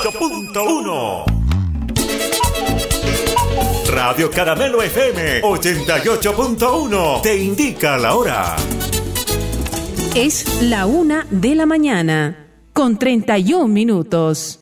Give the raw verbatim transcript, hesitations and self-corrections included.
ocho punto uno. Radio Caramelo F M ochenta y ocho punto uno te indica la hora. Es la una de la mañana, con treinta y un minutos.